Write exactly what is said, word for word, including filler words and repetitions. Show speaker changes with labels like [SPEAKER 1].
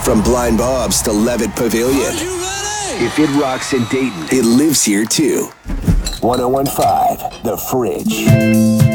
[SPEAKER 1] From Blind Bob's to Levitt Pavilion. If it rocks in Dayton, it lives here too. one oh one point five The Fridge.